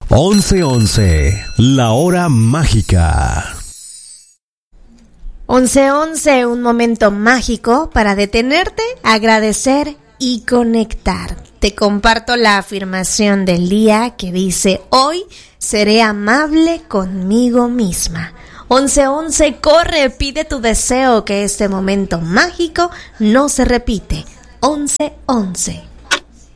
11:11, la hora mágica. 11:11, un momento mágico para detenerte, agradecer y conectar. Te comparto la afirmación del día que dice: hoy seré amable conmigo misma. 11:11, corre, pide tu deseo, que este momento mágico no se repite. 11:11.